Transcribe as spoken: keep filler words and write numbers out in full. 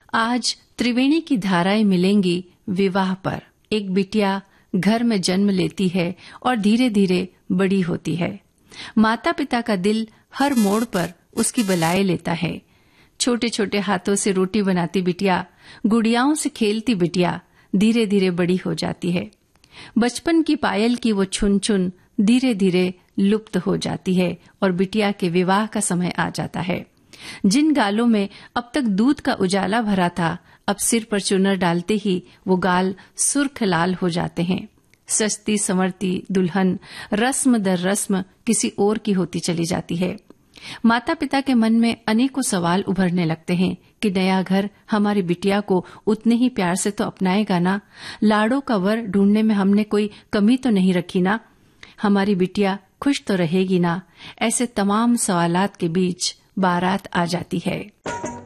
आज त्रिवेणी की धाराएं मिलेंगी विवाह पर। एक बिटिया घर में जन्म लेती है और धीरे धीरे बड़ी होती है। माता पिता का दिल हर मोड़ पर उसकी बलाए लेता है। छोटे छोटे हाथों से रोटी बनाती बिटिया, गुड़ियाओं से खेलती बिटिया धीरे धीरे बड़ी हो जाती है। बचपन की पायल की वो छुन छुन धीरे धीरे लुप्त हो जाती है और बिटिया के विवाह का समय आ जाता है। जिन गालों में अब तक दूध का उजाला भरा था, अब सिर पर चुनर डालते ही वो गाल सुर्ख लाल हो जाते हैं। सस्ती संवरती दुल्हन रस्म दर रस्म किसी और की होती चली जाती है। माता पिता के मन में अनेकों सवाल उभरने लगते हैं कि नया घर हमारी बिटिया को उतने ही प्यार से तो अपनाएगा ना, लाड़ों का वर ढूंढने में हमने कोई कमी तो नहीं रखी ना, हमारी बिटिया खुश तो रहेगी ना। ऐसे तमाम सवालात के बीच बारात आ जाती है।